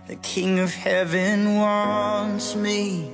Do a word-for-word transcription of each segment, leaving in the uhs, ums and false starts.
The King of Heaven wants me.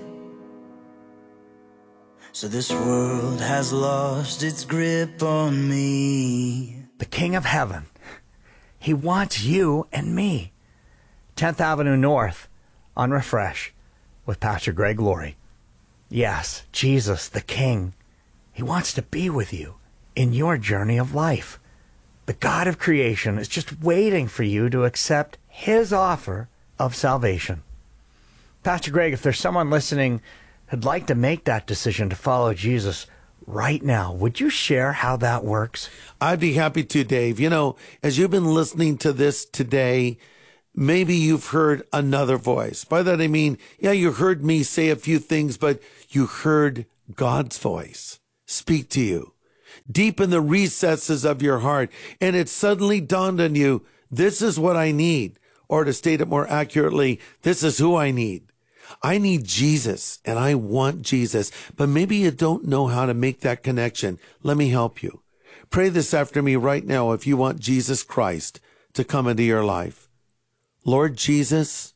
So this world has lost its grip on me. The King of Heaven. He wants you and me. tenth Avenue North on Refresh with Pastor Greg Laurie. Yes, Jesus, the King. He wants to be with you in your journey of life. The God of creation is just waiting for you to accept his offer of salvation. Pastor Greg, if there's someone listening who'd like to make that decision to follow Jesus right now, would you share how that works? I'd be happy to, Dave. You know, as you've been listening to this today, maybe you've heard another voice. By that I mean, yeah, you heard me say a few things, but you heard God's voice speak to you deep in the recesses of your heart. And it suddenly dawned on you, this is what I need. Or to state it more accurately, this is who I need. I need Jesus and I want Jesus, but maybe you don't know how to make that connection. Let me help you. Pray this after me right now if you want Jesus Christ to come into your life. Lord Jesus,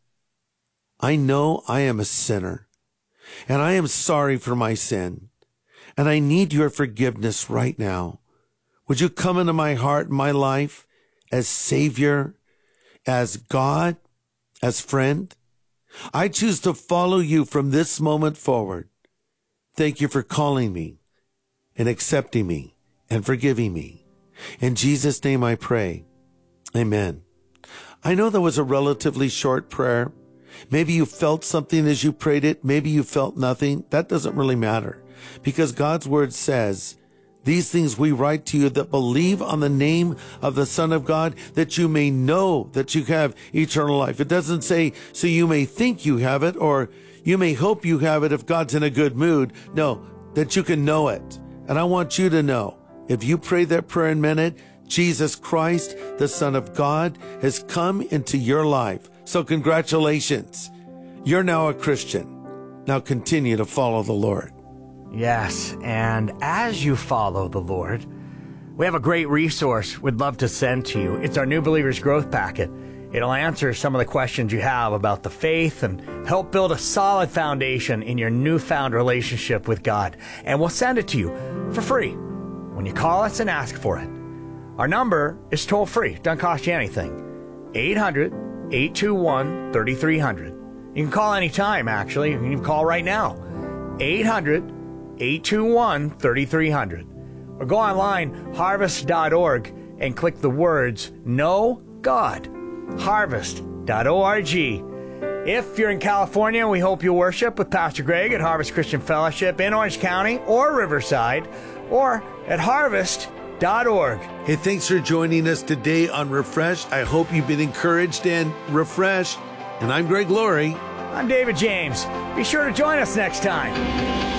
I know I am a sinner and I am sorry for my sin and I need your forgiveness right now. Would you come into my heart and my life as Savior, as God, as friend? I choose to follow you from this moment forward. Thank you for calling me and accepting me and forgiving me. In Jesus' name I pray. Amen. I know that was a relatively short prayer. Maybe you felt something as you prayed it. Maybe you felt nothing. That doesn't really matter because God's word says, these things we write to you that believe on the name of the Son of God, that you may know that you have eternal life. It doesn't say, so you may think you have it, or you may hope you have it if God's in a good mood. No, that you can know it. And I want you to know, if you pray that prayer and meant it, Jesus Christ, the Son of God, has come into your life. So congratulations. You're now a Christian. Now continue to follow the Lord. Yes, and as you follow the Lord, we have a great resource we'd love to send to you. It's our New Believers Growth Packet. It'll answer some of the questions you have about the faith and help build a solid foundation in your newfound relationship with God. And we'll send it to you for free when you call us and ask for it. Our number is toll-free. Doesn't cost you anything. eight hundred, eight two one, three three zero zero. You can call anytime, actually. You can call right now. eight hundred, eight two one, three three zero zero. Or go online, harvest dot org, and click the words, Know God. harvest dot org. If you're in California, we hope you worship with Pastor Greg at Harvest Christian Fellowship in Orange County or Riverside, or at harvest dot org. Hey, thanks for joining us today on Refresh. I hope you've been encouraged and refreshed. And I'm Greg Laurie. I'm David James. Be sure to join us next time.